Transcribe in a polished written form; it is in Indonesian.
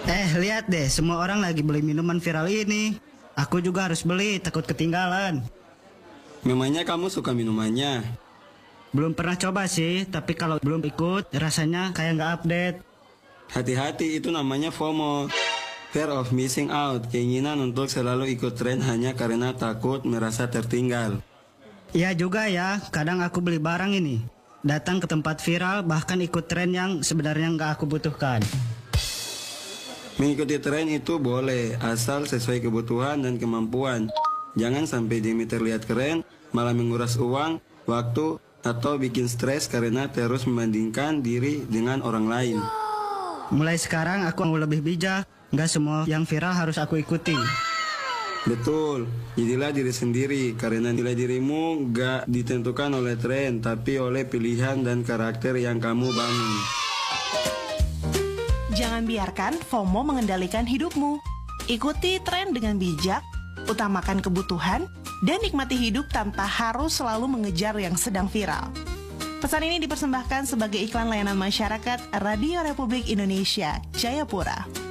Lihat deh, semua orang lagi beli minuman viral ini. Aku juga harus beli, takut ketinggalan. Memangnya kamu suka minumannya? Belum pernah coba sih, tapi kalau belum ikut, rasanya kayak nggak update. Hati-hati, itu namanya FOMO. Fear of missing out, keinginan untuk selalu ikut tren hanya karena takut merasa tertinggal. Iya juga ya, kadang aku beli barang ini. Datang ke tempat viral, bahkan ikut tren yang sebenarnya nggak aku butuhkan. Mengikuti tren itu boleh, asal sesuai kebutuhan dan kemampuan. Jangan sampai demi terlihat keren, malah menguras uang, waktu, atau bikin stres karena terus membandingkan diri dengan orang lain. Mulai sekarang aku mau lebih bijak, nggak semua yang viral harus aku ikuti. Betul, jadilah diri sendiri karena nilai dirimu gak ditentukan oleh tren, tapi oleh pilihan dan karakter yang kamu bangun. Jangan biarkan FOMO mengendalikan hidupmu. Ikuti tren dengan bijak, utamakan kebutuhan, dan nikmati hidup tanpa harus selalu mengejar yang sedang viral. Pesan ini dipersembahkan sebagai iklan layanan masyarakat Radio Republik Indonesia, Jayapura.